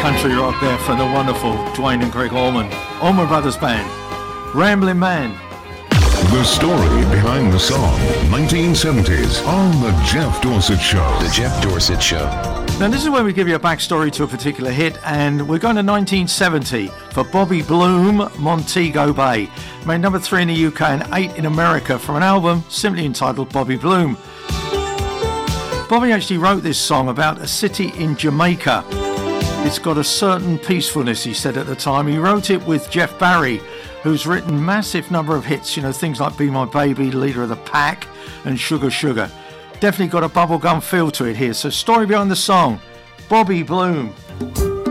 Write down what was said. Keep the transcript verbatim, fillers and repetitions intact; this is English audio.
Country rock there from the wonderful Dwayne and Greg Allman. Allman Brothers Band. Ramblin' Man. The story behind the song, nineteen seventies, on The Jeff Dorsett Show. The Jeff Dorsett Show. Now this is where we give you a backstory to a particular hit, and we're going to nineteen seventy for Bobby Bloom, Montego Bay. Made number three in the U K and eight in America from an album simply entitled Bobby Bloom. Bobby actually wrote this song about a city in Jamaica. It's got a certain peacefulness, he said at the time. He wrote it with Jeff Barry, who's written massive number of hits, you know, things like Be My Baby, Leader of the Pack, and Sugar Sugar. Definitely got a bubblegum feel to it here. So story behind the song, Bobby Bloom.